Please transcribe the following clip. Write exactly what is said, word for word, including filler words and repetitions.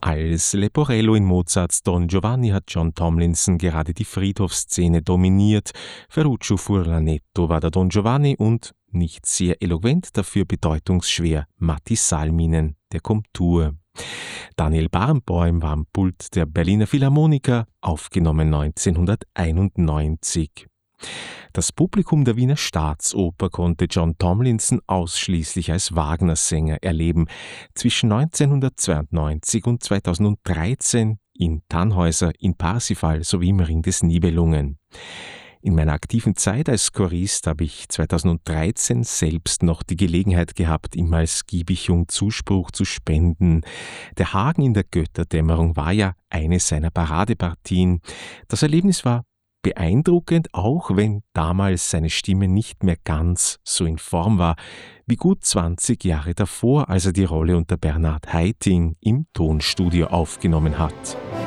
Als Leporello in Mozarts Don Giovanni hat John Tomlinson gerade die Friedhofsszene dominiert. Ferruccio Furlanetto war der Don Giovanni und, nicht sehr eloquent, dafür bedeutungsschwer, Matti Salminen, der Komtur. Daniel Barenboim war am Pult der Berliner Philharmoniker, aufgenommen neunzehnhunderteinundneunzig. Das Publikum der Wiener Staatsoper konnte John Tomlinson ausschließlich als Wagner-Sänger erleben. Zwischen neunzehnhundertzweiundneunzig und zweitausenddreizehn in Tannhäuser, in Parsifal sowie im Ring des Nibelungen. In meiner aktiven Zeit als Chorist habe ich zweitausenddreizehn selbst noch die Gelegenheit gehabt, ihm als Giebichung Zuspruch zu spenden. Der Hagen in der Götterdämmerung war ja eine seiner Paradepartien. Das Erlebnis war beeindruckend, auch wenn damals seine Stimme nicht mehr ganz so in Form war wie gut zwanzig Jahre davor, als er die Rolle unter Bernhard Haitink im Tonstudio aufgenommen hat.